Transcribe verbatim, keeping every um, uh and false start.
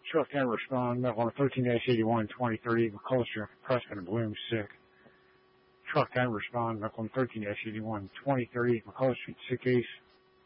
Truck ten respond, medical on thirteen eighty-one, twenty thirty, McCullough, Prescott and Bloom, sick. Truck ten respond, medical on thirteen eighty-one, twenty thirty, McCullough Street, sick case.